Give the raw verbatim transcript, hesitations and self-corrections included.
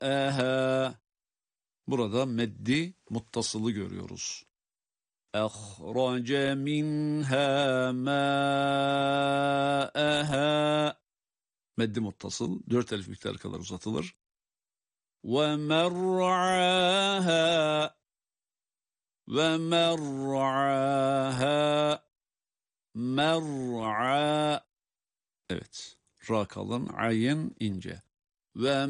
mâ'eha. Burada meddi muttasılı görüyoruz. اَخْرَجَ مِنْهَا مَاءَهَا. Meddi muttasıl dört elif miktarı kadar uzatılır. وَمَرْعَاهَا وَمَرْعَاهَا mer'a. Evet. Ra kalın, ayin ince. Ve